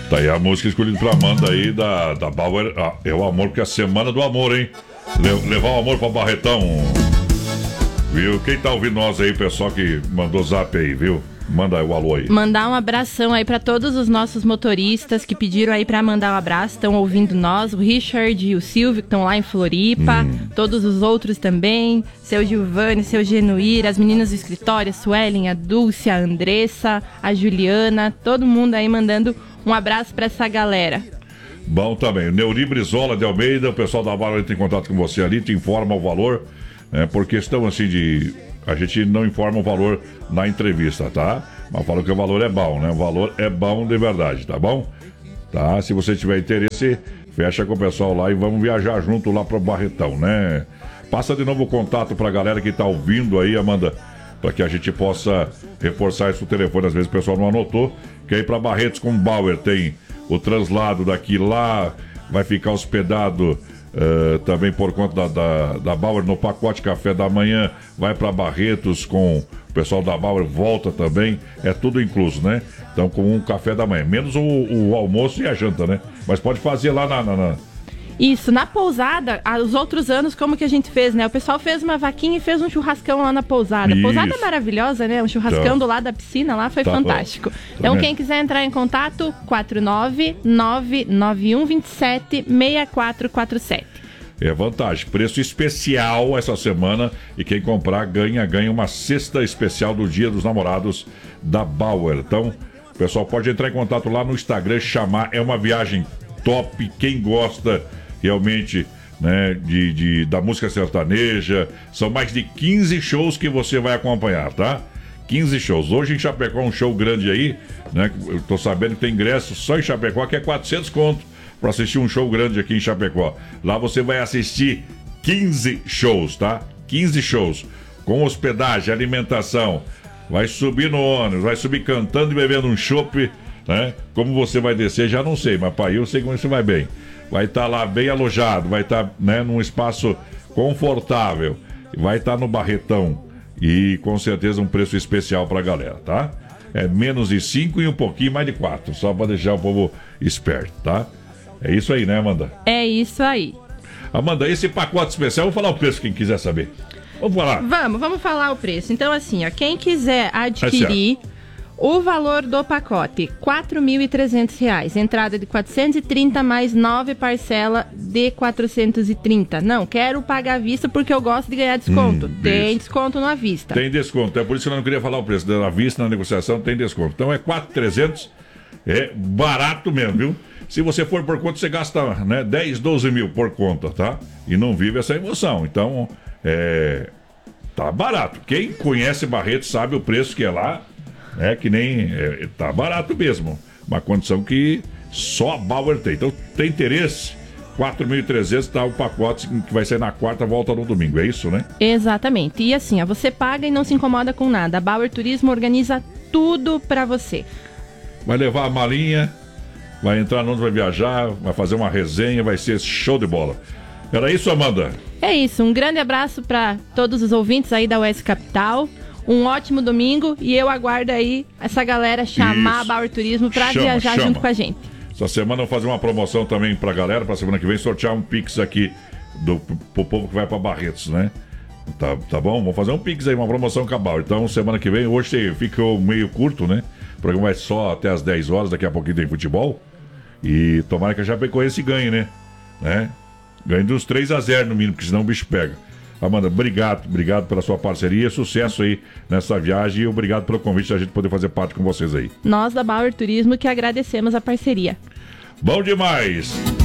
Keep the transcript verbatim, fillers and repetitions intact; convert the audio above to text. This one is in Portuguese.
Tá aí a música escolhida pra Amanda aí da, da Bauer. Ah, é o amor, porque é a semana do amor, hein? Le- levar o amor pra Barretão. Viu? Quem tá ouvindo nós aí, pessoal que mandou zap aí, viu? Manda o alô aí. Mandar um abração aí pra todos os nossos motoristas que pediram aí pra mandar um abraço, estão ouvindo nós, o Richard e o Silvio que estão lá em Floripa, hum. todos os outros também, seu Giovanni, seu Genuír, as meninas do escritório, a Suelen, a Dulce, a Andressa, a Juliana, todo mundo aí mandando um abraço pra essa galera. Bom também, o Neuri Brizola de Almeida, o pessoal da Bala entra em contato com você ali, te informa o valor, né, por questão assim de... A gente não informa o valor na entrevista, tá? Mas fala que o valor é bom, né? O valor é bom de verdade, tá bom? Tá? Se você tiver interesse, fecha com o pessoal lá e vamos viajar junto lá pro Barretão, né? Passa de novo o contato pra galera que tá ouvindo aí, Amanda, para que a gente possa reforçar isso no telefone. Às vezes o pessoal não anotou, que aí pra Barretos com Bauer tem o translado daqui lá, vai ficar hospedado... Uh, também por conta da, da, da Bauer no pacote café da manhã, vai para Barretos com o pessoal da Bauer, volta também, é tudo incluso, né? Então com um café da manhã, menos o, o almoço e a janta, né? Mas pode fazer lá na... na, na... Isso, na pousada, os outros anos, como que a gente fez, né? O pessoal fez uma vaquinha e fez um churrascão lá na pousada. Isso. Pousada maravilhosa, né? Um churrascão então, do lado da piscina lá, foi tá fantástico. Bom. Então, quem quiser entrar em contato, quatro nove nove nove um dois sete seis quatro quatro sete. É vantagem, preço especial essa semana e quem comprar ganha, ganha uma cesta especial do Dia dos Namorados da Bauer. Então, o pessoal pode entrar em contato lá no Instagram, chamar, é uma viagem top, quem gosta realmente, né, de, de, da música sertaneja, são mais de quinze shows que você vai acompanhar, tá? quinze shows. Hoje em Chapecó um show grande aí, né? Eu tô sabendo que tem ingresso só em Chapecó que é quatrocentos conto para assistir um show grande aqui em Chapecó. Lá você vai assistir quinze shows, tá? quinze shows com hospedagem, alimentação. Vai subir no ônibus, vai subir cantando e bebendo um chopp, né? Como você vai descer, já não sei, mas para eu sei como você vai bem. Vai estar tá lá bem alojado, vai estar, tá, né, num espaço confortável, vai estar tá no Barretão e com certeza um preço especial pra galera, tá? É menos de cinco e um pouquinho mais de quatro, só para deixar o povo esperto, tá? É isso aí, né, Amanda? É isso aí. Amanda, esse pacote especial, vou falar o preço, quem quiser saber. Vamos falar. Vamos, vamos falar o preço. Então, assim, ó, quem quiser adquirir... É o valor do pacote, quatro mil e trezentos reais. Entrada de quatrocentos e trinta mais nove parcela de quatrocentos e trinta. Não, quero pagar à vista porque eu gosto de ganhar desconto. Hum, tem isso. Desconto na vista. Tem desconto, é por isso que eu não queria falar o preço. Na vista, na negociação, tem desconto. Então é quatro mil e trezentos. É barato mesmo, viu? Se você for por conta, você gasta, né, dez, doze mil por conta, tá? E não vive essa emoção. Então, é... tá barato. Quem conhece Barretos sabe o preço que é lá. É que nem... É, tá barato mesmo. Uma condição que só a Bauer tem. Então, tem interesse? quatro mil e trezentos tá o pacote que vai sair na quarta, volta no domingo. É isso, né? Exatamente. E assim, ó, você paga e não se incomoda com nada. A Bauer Turismo organiza tudo pra você. Vai levar a malinha, vai entrar no ônibus, vai viajar, vai fazer uma resenha, vai ser show de bola. Era isso, Amanda? É isso. Um grande abraço pra todos os ouvintes aí da U S Capital. Um ótimo domingo e eu aguardo aí essa galera chamar Isso. a Bauer Turismo para viajar chama. junto com a gente. Essa semana eu vou fazer uma promoção também pra galera, pra semana que vem sortear um Pix aqui do, pro povo que vai pra Barretos, né? Tá, tá bom? Vamos fazer um Pix aí, uma promoção com a Bauer. Então semana que vem, hoje ficou meio curto, né? O programa vai só até as dez horas, daqui a pouquinho tem futebol. E tomara que a Chapecoense ganhe, né? né? Ganhe dos três a zero no mínimo, porque senão o bicho pega. Amanda, obrigado, obrigado pela sua parceria, sucesso aí nessa viagem e obrigado pelo convite da gente poder fazer parte com vocês aí. Nós da Bauer Turismo que agradecemos a parceria. Bom demais!